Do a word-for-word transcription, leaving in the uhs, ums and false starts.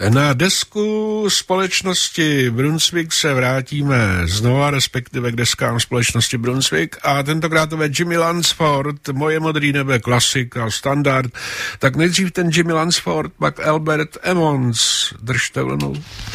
Na desku společnosti Brunswick se vrátíme znova, respektive k deskám společnosti Brunswick a tentokrát to je Jimmy Lunceford, Moje modrý nebe, klasika, standard. Tak nejdřív ten Jimmy Lunceford, pak Albert Emmons. Držte vlnu.